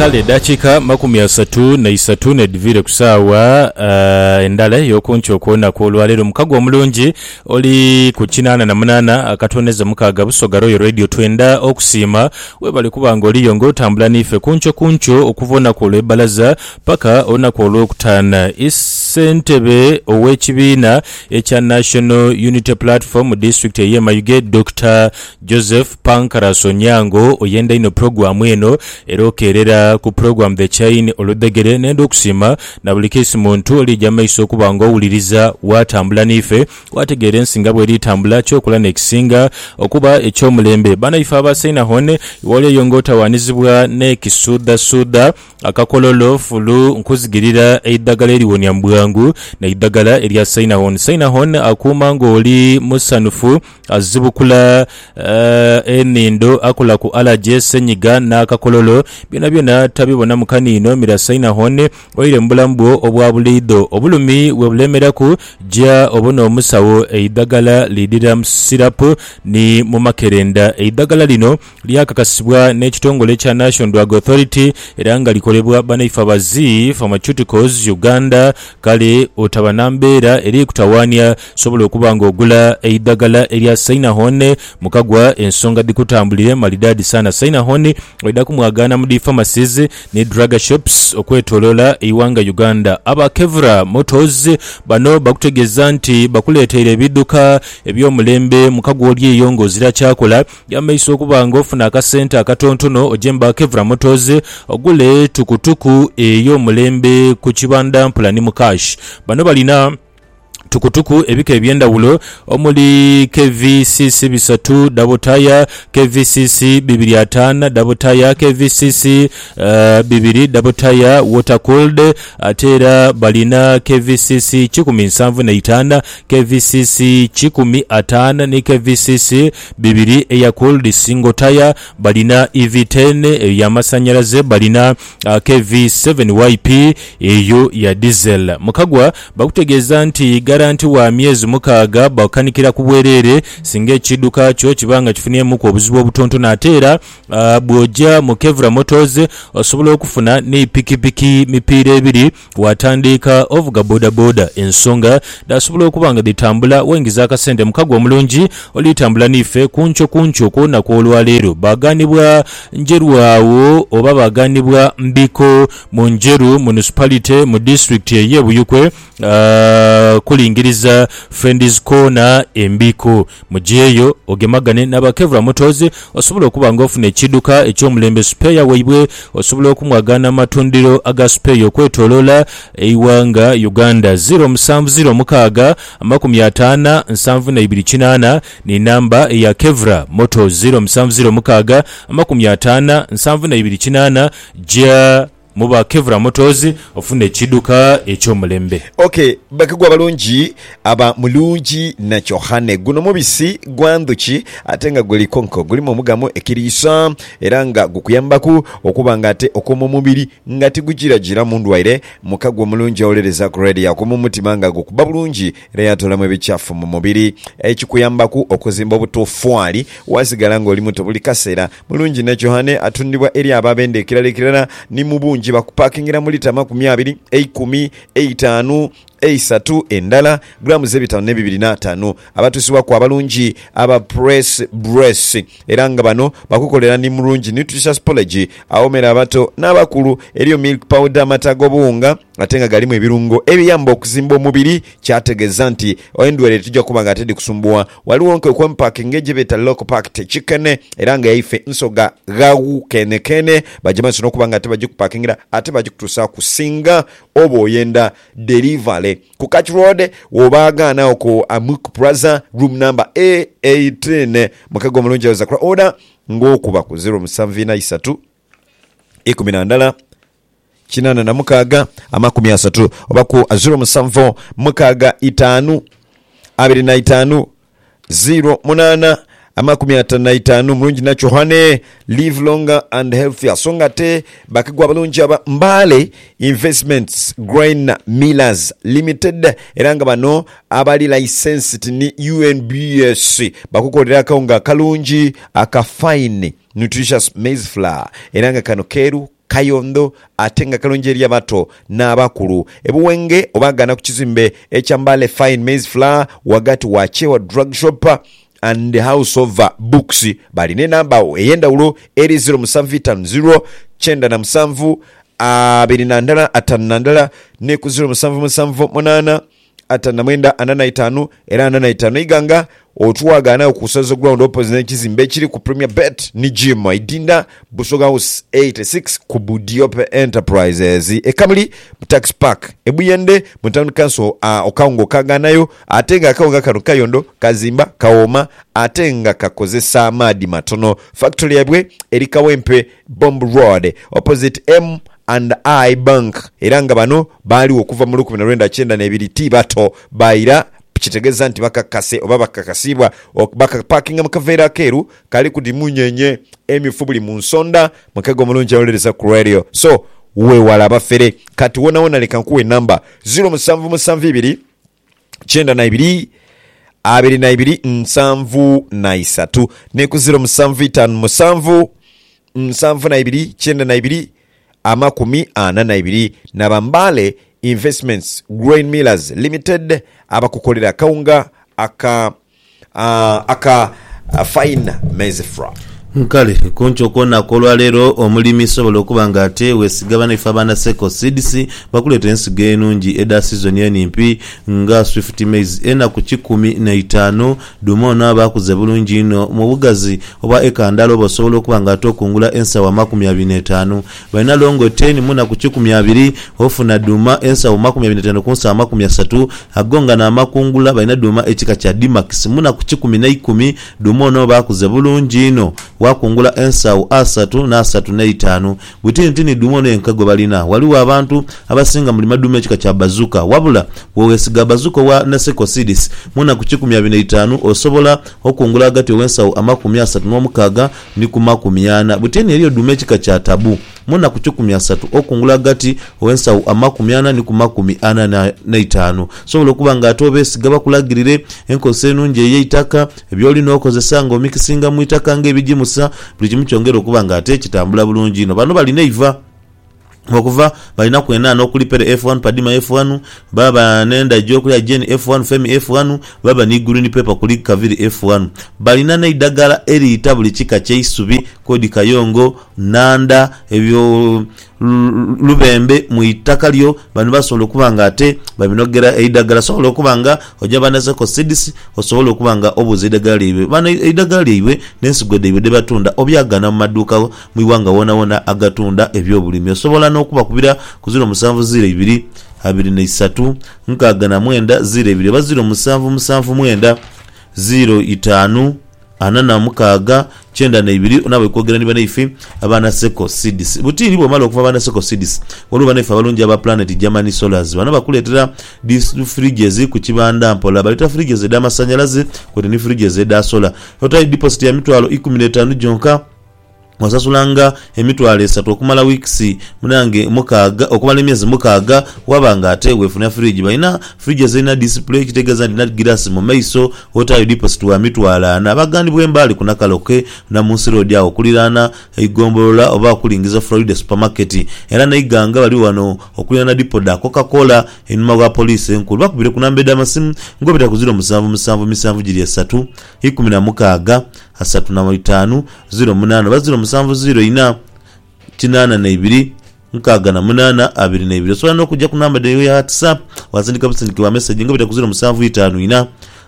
kale dakika 33 nedivire kusawa endala yokuncho kuona kulwalero mukago omulungi oli ku 88 akatoneza mukaga busoga Royal Radio twenda okusima webali kubanga oli yongo otambula nife kuncho okuvona ku lebalaza paka ona ku olwokutana isentebe owekibina echa National Unity Platform District Yemayuge Dr. Joseph Pankara Sonyango oyenda ino program eno erokerera ku program the chain oludegere nendo kusima na bulikisi muntu oli jamaiso kubanga owuliriza watambula nife wategere ensinga bwe litambula kyokola nekisinga okuba ekyomulembe bana ifa abasaina hone wole yongota wanizibwa ne kisuda akakololo fulu nkuzigirira eidagala eriwonya mbwangu na idagala erya saina hone akuma ngoli musanufu azibukula enindo akula ku allergy senyiga na akakololo byona tabibona mukanino mirasaina hone oire mbulambo obwabulido obulumi webulemeraku ja obono omusawo eidagala lidira msirapu ni mumakerenda eidagala lino lyakakasibwa n'ekitongole kya National Drug Authority eranga likolebwa banaifa bazi Pharmaceuticals Uganda kale otabanambera eri kutawania sobola okubanga ogula eidagala erya saina hone mukagwa ensonga dikutambulire malidadi sana saina hone weda kumwagana mudi pharmacies ni drug shops okwetolola iwanga Uganda aba Kevra Motors bano bakutegeza nti bakuleteere biduka ebyomulembe mukagwa oli yongo zira kyakola yamaiso kubanga ofuna akasente akatontono ojemba Kevra Motors ogule tukutuku eyomulembe ku kibanda mpula ni mukash bano balina tukutuku ebika ebyendawulo omuli KVCC bisatu double tire KVCC 25 double tire KVCC 2 double tire water cooled atera balina KVCC 17 KVCC 15 ni KVCC 2 air cooled single tire balina EV10 ya masanyalaze balina KV7 YP eyo ya diesel mukagwa bakutegeza nti garanti wa miezi mukaga bakanikira kubwerere singe chiduka kyo kibanga kifunie muko obuzibu obutonto natera bwoja mu Kevra Motors osobola okufuna ne pikipiki mipira ebiri watandika ovuga boda ensonga dasobola okubanga ditambula wengiza akasente mukagwa omulungi olitambula nife kuncho kona ko olwalero baganibwa njeru awo oba baganibwa mbiko mu njeru municipality mu district ye Buyukwe kulingiriza Friends Corner embiko mujeyo ogemagane n'aba Kevra Motors osobola okubanga ofune ekiduka ekyomulembe spare weibwe osobola okumwagana matundiro aga spare okwetolola eiwanga Uganda 0706 50 ni namba ya Kevra Motors 0706 50 ja muba Kevra Motors ofune chiduka ekyomulembe. Okay, bakigwa balungi aba mulungi na Johane guno mubisi gwanduki atenga guli konko guli mu mugamo ekirisa eranga gukuyambaku okubanga ate okomo mubiri ngati gukiragira mundu waire mukagwa mulungi olereza ku radio akomo mutima nga gukuba bulungi reyatola mu bichafu mu mubiri ekikuyambaku okozimba obutofwali wasigala ngo oli muto buli kasera mulungi na Johane atundibwa eri ababende kiralekirana ni mubungi bakupakingira muri tama 20 10 5 A3 endala gramu zebitano ne 25 abatusiwa kwa balungi aba press breast eranga bano bakukolera ni mulungi nutritious porridge aomera abato n'abakulu eriyo milk powder matago bunga atenga galimu ebirungo ebiyamba okuzimba omubiri kyategeza nti oyendwere tujja kubanga atedi kusumbua waliwo nke kwa packing ejebeta local packed chicken eranga yaife nsoga gawu kene bajama sino kubanga atebaje kupakingira atebaje kutusa kusinga obo oyenda delivery ku Catch Road wobagana oko Amuk Plaza room number A18 mukago mulungi aweza kwa order ngokuba ku 0793 10 kinana na mukaga amakumi asatu oba ku 07 mukaga 5 25 08 amakumi 55 mulungi na Johane live longer and healthier songate bakigwa balungi aba Mbale Investments Grain Millers Limited eranga bano abali licensed ni UNBS bakukolera kaunga kalungi aka fine nutritious maize flour eranga kano keru Kayondo ate nga kalungi eri abato n'abakulu. Ebuwenge obagana ku kizimbe ekyambale Fine Maize Flour wagati wa Chewa Drug Shop and the House of Books. Baline namba eyendawulo eri 0750 97 29 59 ne ku 0778 atanamwenda ananayitano era ananayitano iganga otuwagana okusazo ground opposite n'ekizimbe kiri ku Premier Bet ni gym idinda Busoga House 86 ku Budiope Enterprises ekamuli Tax Park ebuyende mu Town Council okaungo kaganayo atenga akaunga kano Kayondo kazimba kaoma atenga kakozesa amadi matono factory yabwe eri Kawempe Bomb Road opposite M and I Bank eranga bano bali okuva mu 1992 tibato baira kitegeza nti bakakase oba bakakasibwa bakaparkinga mukavera keru kali kudimunyenye emifubuli mu nsonda mukego mulungi awolereza ku radio so we wala bafere kati wona leka nkuwe namba 0772 92 223 ne ku 0757 72 42 Nabambale Investments Grain Millers Limited abakukolera kaunga aka Fine Maize Flour. Nkale koncho kona kolwa lero omulimi sobola okuba nga ate wesigabana ifabana Seko Seeds bakuleta ensigo enungi eda season yenimpi nga Swift Maize ena ku 15 dumono abakuze bulungi ino mu bugazi oba ekandalo basobola okuba nga atokungula ensawa 25 balina longo 10 muna ku 12 ofuna duma ensawa 25 kunsa 30 agonga na makungula balina duma ekika kya Dimax muna ku 10 dumono bakuze bulungi ino wakungula ensawu asatu na 35 butintini dumono enkago balina waliwo abantu abasinga mulima dume ekika kya Bazuka wabula wowesiga Bazuka wa Seko Seeds muna ku 15 osobola okungula agati wensawu 36 ni ku 40 butini eriyo dume ekika kya Tabu muna ku 13 okungula agati wensawu 40 ni ku 45 sobola okuba nga atobesiga bakulagirire enkose enungi ey'itaka ebyoli n'okozesa nga omikisinga mu itaka ng'ebijimusa buli kimu kyongera okuba nga ate kitambula bulungi ino bano balina iva okuva balina kwena n'okulipere F1 Padima F1 baba nenda jokulya Jeni F1 Femi F1 baba ni green paper kuli Kaviri F1 balina n'eidagala eriyita buli kika ky'eisubi kodi Kayongo Nanda ebyo Lubembe mu itaka lyo bano basobola okuba nga ate babinogera eidagala sobola okuba nga ojaba na Seko Seeds osobola okuba nga obuze eidagala liwe bana eidagala liwe n'ensigo liwe de batunda obyagana mu maduuka mu iwanga wona agatunda ebyobulimi osobola n'okuba kubira ku 0702 23 nkagana mwenda 02 ba 0779 05 anana mukaga chenda na ibiri unawe kwogera niba naifi abana Seko Seeds butiri bo malo kuva abana Seko Seeds wali bana ifa balungi aba Planet Germany Solars bana bakuletera dis fridges ku kibanda mpola baleta fridges da masanyalaze kote ni fridges da solar total deposit ya mitwalo 15 jonka wasasulanga emitwalo 3 okumala weeks munange mukaga okumala emyezi mukaga wabanga ate wefuna fridge balina fridges ina display kitegeza ndina glass mu maiso hotayo deposit wa mitwalo ana bagandi bwembali kunakaloke na munsiro dyao kulirana eigombolola oba kulingiza Florida supermarket era naiganga bali wano okulirana dipoda Coca-Cola enuma wa police enkulu bakubire kunambeda masimu ngobita ku 0777 giri 3 10 mukaga 35 08 baziro 70 kinana na 2 nkaga na 8 22 so no kujja kunamba de ya WhatsApp wazindika busindiki wa message ngobita ku 0754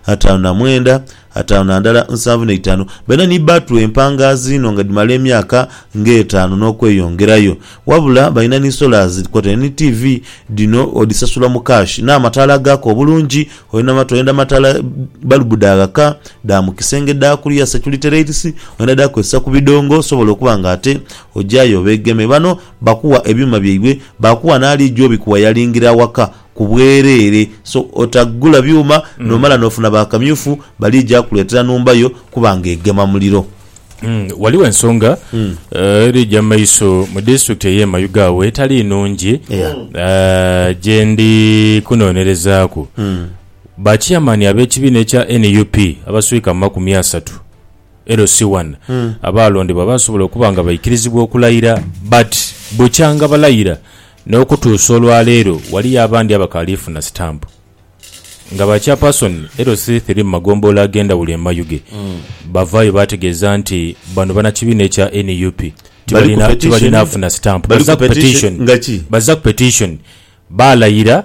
5 5 7 bena ni batu empanga zino nga dimale myaka nge5 n'okweyongerayo wabula balina ni solars kote ni TV dino odisasula mu cash na matala gako obulungi oyina matoyenda matala balubudagaka da mu kisenge da kuliya security rates oyina da kwesa ku bidongo sobola okubanga ate ojayo begeme bano bakuwa ebyuma byibwe bakuwa nali jobi kuwa yalingira waka kubwerere so otagula byuma nomala nofuna bakamyufu balija kuletera numbayo kubanga egema muliro waliwo ensonga eri jamaiso mu district ye Mayuga wetali nungi jendi kunonerezaako bachiamani ab'ekibiina ekya NUP abaswika 30 LC1 abalondebwa basobola okuba nga bayikirizibwa okulayira but bukyanga balayira n'okutuusa olwaleero waliyo abandi abakalifuna stamp nga bakyapasoni LC3 mu magombolola agenda buli emayuge bavaayo bategeeza nti bano banakibiina ekya NUP tibalina afuna stamp bazza ku petition balayira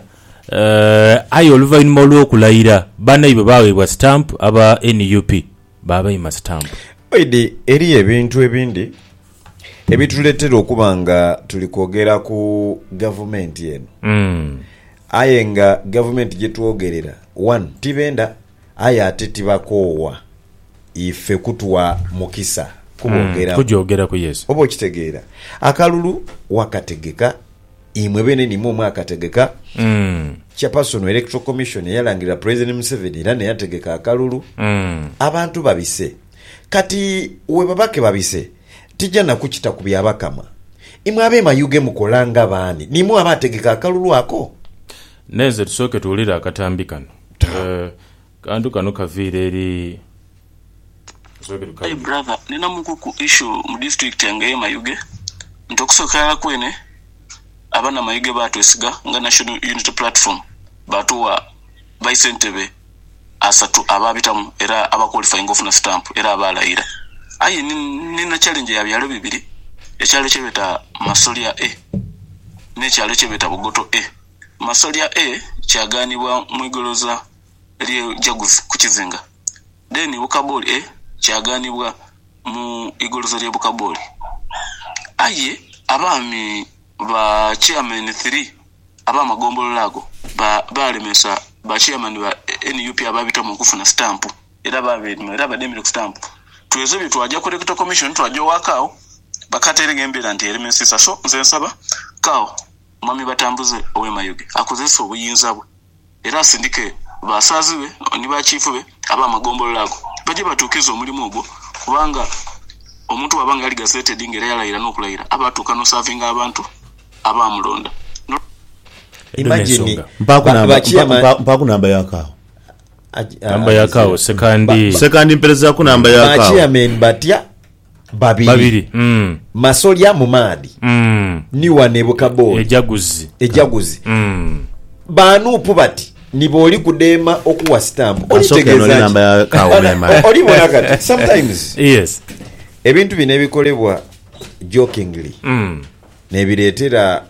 ayo oluvannyuma olw'okulayira bannayibwe baweebwa stamp aba NUP babayima stamp. Oide eri ebintu ebindi ebituleetera okuba nga tuli kwogera ku gavumenti eno aye nga gavumenti gye twogerera one tibenda aye ate tibakoowa ife kutuwa mukisa kujogerako yes oba okitegeera akalulu wakategeka imwe bene nimwe omwe akategeka chairperson electoral commission yalangira President Museveni era neyategeka akalulu abantu babise kati we babake babise tijja nakukita ku byabakama imwe abemayuge mukolanga baani nimwe abategeka akalulu ako neze tusooke tuwulira akatambi kano kantu kano kaviire eri hey brother nina mukuku issue mu district yange mayuge ntokusokera kwene abana mayuge batwesiga nga National Unity Platform batuwa baisentebe asatu ababitamu era abaqualifying ofuna stamp era abalayira aye nina challenge ya byalo bibiri ekyalo kyebeta Masolia A n'ekyalo kyebeta Bugoto A. Masolia A kyaganibwa mu igoloza eri Jaguzi ku Kizinga then Bukaboli A kyaganibwa mu igoloza eri Bukaboli aye abami ba chairman 3 abama gombolola ago balemesa ba chairman ba NUP ababita mu kufuna stamp era bademire ku stamp tuwezo bitwaja ku electoral commission twajo wakao bakaterega embera nti elemesisa so nze nsaba kao mami batambuze owemayuge akozesa obuyinza bwe era asindike basaziwe ni ba chief be abama gombolola ago baje batukiza omulimu ogwo kubanga omuntu wabanga ali gazetted ngere yalayira n'okulayira abatuuka no serving abantu abamulonda imagine mpaku namba yakao namba yakao sekandi mpereza ku namba yakao chairman batya babiri Masolia Mumadi niwa Nebukaboli ejaguzi banupu bati niboli kudema okuwa stamp olitegeeza namba yakao mema olibona kati sometimes yes ebintu bine bikolebwa jokingly nebireetera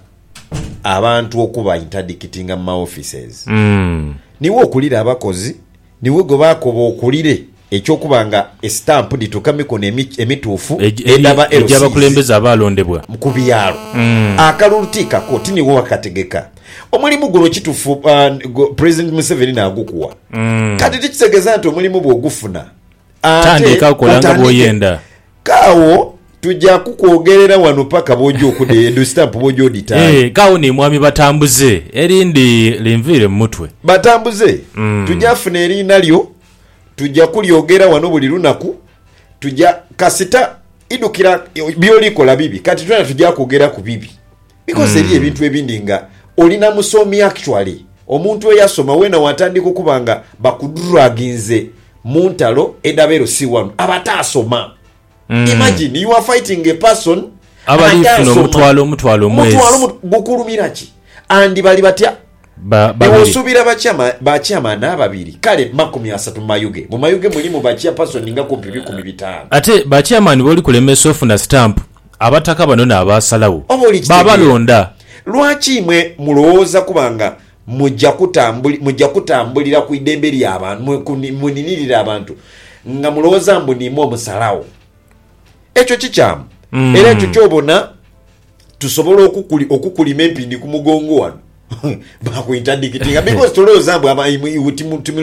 abantu okuba interdicting ma offices niwo okulira abakozi niwo go bakoba okulire ekyokubanga estamp dituka mikono emituufu edaba ejabakulembeza abalondebwa mu byalo akalulutika ko tiniwo wakategeka omulimu guno kituufu President Museveni nagukuwa kati tikitegeeza nti omulimu bw'ogufuna tandika okolanga bw'oyenda kawo tujja kukwogerera wano paka bojo okude stamp bojo dita kawo ni mwami batambuze erindi limvire mutwe batambuze tujja funa eri nalyo tujja kulyogera wano buli lunaku tujja kasita idukira byolikola bibi kati tujja kwogera ku bibi because eri ebintu ebindi nga olina musomi actually omuntu eyasoma wena watandika okubanga bakudraginze mu ntalo edabero si wano abatasoma imagine you are fighting a person abalifuna omutwalo mwezi gukulumira ki andi bali batya osubira bachama n'ababiri kale 30 mayuge mu mayuge mulimu bachya person nga kumpi 15 ate bachairman boli kulemesa ofuna stamp abataka bano n'abasalawo babalonda lwaki mwe mulowooza kubanga mujja kutambulira ku idembe ly'abantu muninirira abantu nga mulowooza mbu nimu omusalawo ekyo kikyamu era ekyo kyobona tusobola okukulima empindi ku mugongo wano bakuinterdikitinga because tulowooza mbu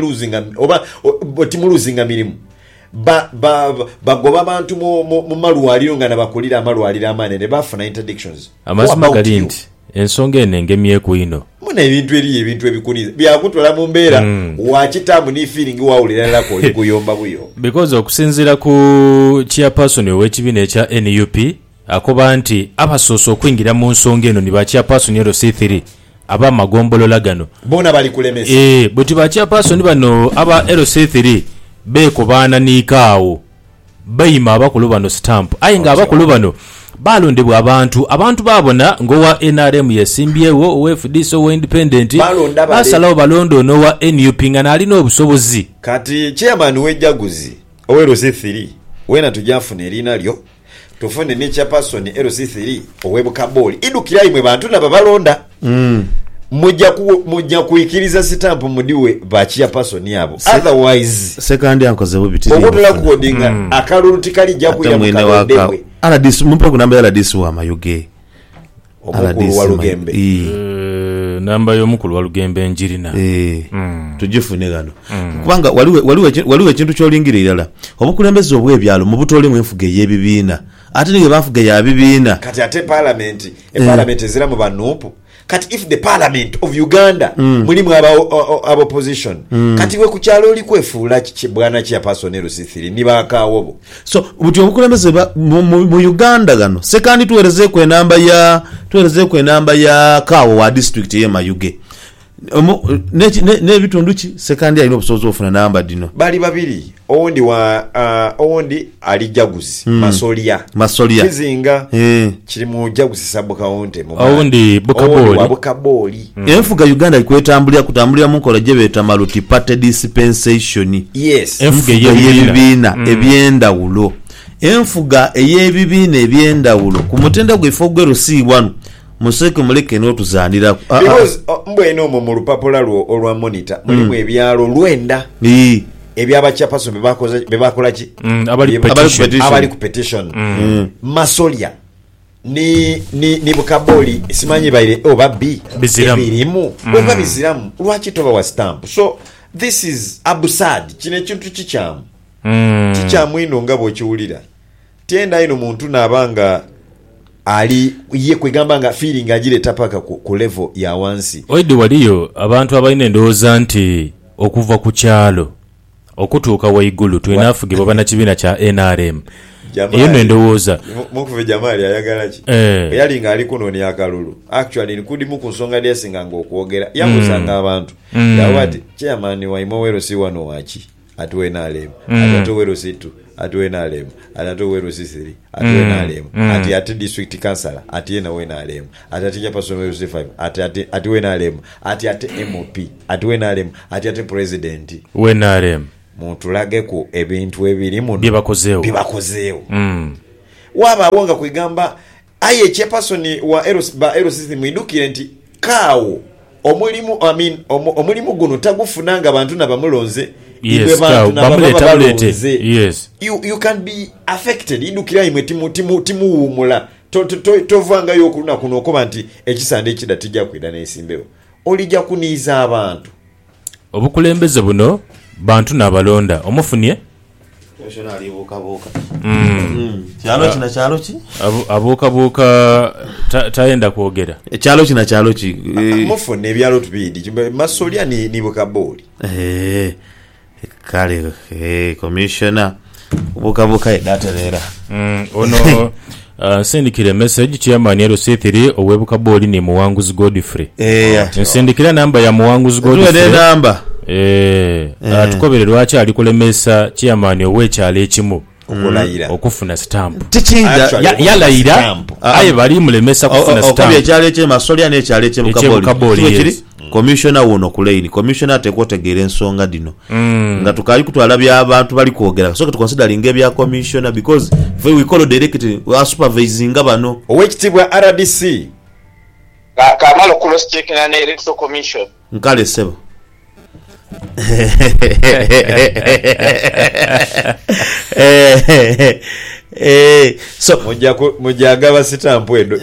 timuluzinga mirimu bagoba abantu mu malwaliro nga nabakulira amalwaliro amanene bafuna interdictions amazima gali nti ensonga enengemyeku ino muna ebintu ebikuniza byakutwala mu mbeera wakitamu ni feeling wawulira lako oli kuyomba buyo because okusinziira ku chairperson ow'ekibiina ekya NUP akoba nti abasoose okwingira mu nsonga eno ni ba chairperson LC3 aba magombolola gano bona bali kulemesa buti ba chairperson bano aba LC3 bekobaana nikaawo bayima abakulu bano stamp aye nga abakulu bano balondebwa abantu babona ngowa NRM yesimbyewo owa FDC owa independent basalawo balondo nowa NUP nga nalina obusobozi kati chairman w'ejjaguzi owa LC3 wena tujafuna erina lyo tufune ne chairperson LC3 owebukaboli idukira imwe bantu naba balonda mujja kuikiriza stamp mudiwe ba chairperson yabo otherwise second yankoze bubitiri okutula kuodinga akalulu tikali jakuya mukalondebwe aladis mumpa kunamba aladis wa mayuge aladis wa Lugembe namba y'omukulu wa Lugembe njirina tujifune gano kubanga waliwe ekintu kyolingirira obukulembeze obw'ebyalo mu butole mu enfuge y'ebibiina ate ne bafuge ya bibiina kati ate parliament parliament ezira mu banupu kati if the parliament of Uganda mulimu aba opposition kati we kukyalo oli kwefuula bwana kya personnel C3 ni bakaawo so buti obukulembeze mu Uganda gano sekandi tuwereze ku enamba ya Kawo wa district ye Mayuge ne bitundu ki sekandi alina obusobozi ofuna namba dino bali babiri owondi ali jaguzi masolia kizinga kiri mu jaguzi sabu kaunti owondi bukaboli enfuga Uganda ikwetambulira kutambulira mu nkola gyebeta multi party dispensation yes enfuga y'ebibiina ebyendawulo enfuga ey'ebibiina ebyendawulo ku mutenda gw'efo gwero C1 museke muleke n'otuzanira because mbwene omwo mu lupapula olwa monitor mulimu ebyalo lwenda ebyabakyapaso bebakola ki abali ku petition masolia ni bukaboli simanyi baire babbi birimu bwe biziramu lwaki toba wa stamp so this is absurd kine kintu kikyamu ino nga bw'okiwulira tienda ino muntu nabanga ali ye kwegamba nga feeling agireta paka ku level ya wansi oide waliyo abantu abalina endowooza nti okuva ku kyalo okutuuka waigulu tulina afugibwa bana kibiina kya NRM eyo nendowooza mukuve Jamali ayagala ki yali nga ali kuno ni akalulu actually nkudi mu kusonga lyesinga ng'okwogera yamusanga abantu yawati chairman wa Imowero si wano wachi atuwe NRM atatuwero situ atuwe NRM atatuwero C3 atuwe NRM ati district councillor ati na we NRM ati chairperson C5 atuwe NRM ati MOP atuwe NRM ati president we NRM muntu lage ku ebintu ebiri muno bibakozeewo waba abonga kwigamba aye chairperson wa LCC mwidukire nti Kawo omulimu guno tagufunanga abantu nabamulonze yes you can be affected idukira imwe timu umula tovanga yokuluna kuno okoba nti ekisande ekidatijja kwida nesimbewo olijja kuniiza abantu obukulembeze buno bantu nabalonda omufunye kyalo ki abuukabuuka tayenda kwogera kyalo ki mufune ebyalo tubidi masolia ni bukaboli kale commissioner bukabuka edaterera ono nsindikira message chairman LC3 owebukaboli ni Muwanguzi Godfrey nsindikira namba ya Muwanguzi Godfrey namba atukobere lwaki ali kulemesa chairman owekyalo ekimu okufuna stamp tichinga yalayira aye bali mulemesa kufuna stamp okubye ekyalo ekye masolia ne ekyalo ekye bukaboli commissioner wono kuleni commissioner tekwotegera ensonga dino nga tukali kutwala by'abantu bali kwogera so tuconsidering ebya commissioner because we call direct supervising bano owekitibwa RDC kamalo cross check na electoral commission nkale sebo so mujaga basitampo endo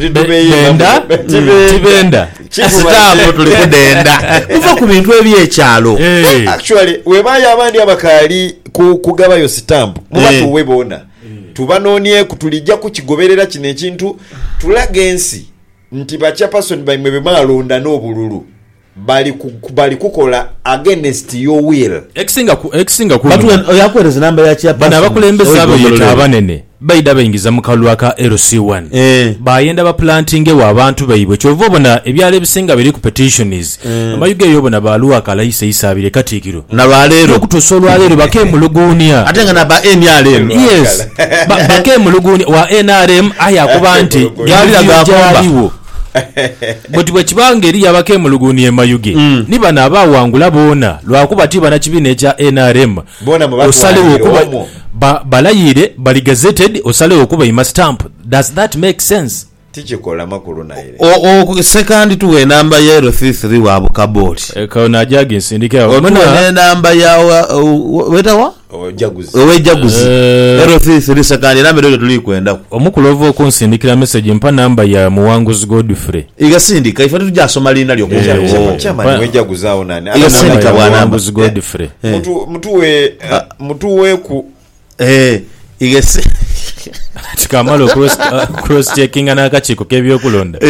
tibenda sitampo tuli kudenda kuva ku bintu ebyekyalo actually webaya abandi abakali kugabayo sitampo mubatu webona tubanonye kutulijja kukigoberera kino ekintu tulagensi nti bachairperson baimwe bemalonda n'obululu bali kukola against your will exinga ku yakwereza namba ya chairperson bana bakulembeza abo yeta abanene baida bayingiza mu kalulu aka LC1 bayenda baplantinge wa abantu bayibwe kyova obona ebyalo ebisinga biri ku petitions amayuga yobona baluwa akalayisa isabire katikiro nalwaleero okutusa olwaleero bake mulugunia ate nga naba NRM yes bake mulugunia wa NRM ayakuba nti gyaliwo boti bwekibanga eri yabake mulugunia mayuge nibana abawangula boona lwakuba tibana kibina ekya NRM osalewo okuba balayire bali gazetted osalewo okuba ima stamp. Does that make sense? tichikola makulu naire second tuwe namba ya 03 wa bukaboli kaona jagi nsindike omuna namba ya wetawa jaguzi owe jaguzi 03 second namba ndo tuli kwenda omukulovo kunsindikira message mpa namba ya Muwanguzi Godfrey igasindika ifatu tujasoma lina lyo chama we jaguzao nani igasindika bwana Muwanguzi Godfrey mutuwe ku igese tikamalo cross checking anakachiko kebyo kulonda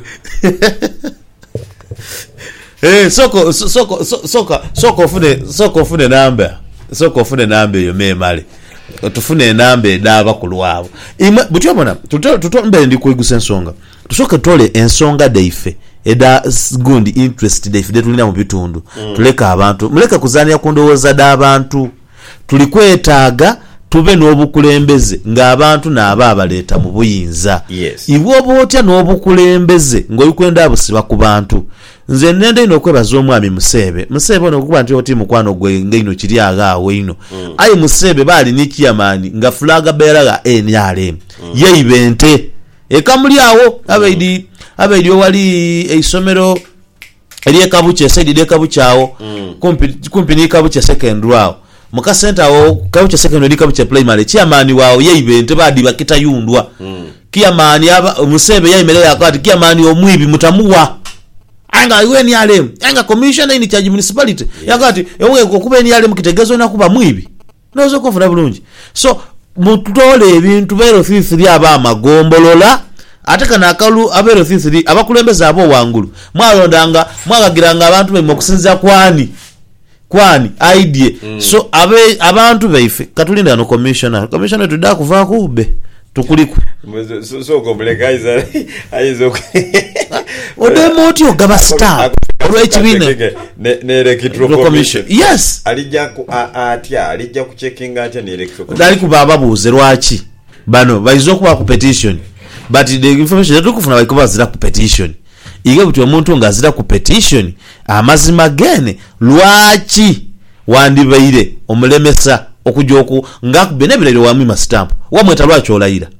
soko fune namba yo memale tufune namba edaba kulwabo imwe butyomona tutombe ndi kuigusa ensonga tusoke tole ensonga daife eda gundi interest daife detulina mu bitundu tuleka abantu muleka kuzania kundowooza da abantu tulikwetaaga tube n'obukulembeze ng'abantu n'aba abaleta mu buyinza ibwo obotya n'obukulembeze ng'oyikwenda abusiba ku bantu nze nende ino okwebaza omwami Musebe ono okuba nti oti mukwano gwe ng'ino kiri agaawe ino ayi Musebe baali n'ekiyamaani nga fulaga beeraga NRM yeibente ekamuli awo abaidi owali eisomero eryekabuche esaidi lyekabuche awo kumpi n'ekabuche secondary awo muka center awo kabuche secondary kabuche primary chairman wao yeibente badi bakita yundwa kiamani Musebe yayimelera akati kiamani omwibi mutamuwa anga iweni yale anga commissioner in charge municipality yakati ewe kokubeni yale mukitegezo na kuba mwibi nozo kofuna bulungi so mutole ebintu bero 3 aba magombolola ataka nakalu abero 3 abakulembeza abo wangulu mwalondanga mwagagiranga abantu be mukusinza kwani idea so abantu baife katulinda no commissioner tuda kuva kube tukuliku so komplekaiza aizo odemoti ogaba star olwekibine ne electoral commission yes alija ku checking ate ne electoral commission dali kubaba buze lwachi bano baizo kuba ku petition but the information that tukufuna bayikubazira ku petition ige buti omuntu ngazira ku petition amazima gene lwachi wandibaire omulemesa okujoku ngakubene bilero wa mima stamp wamweta lwachi olayira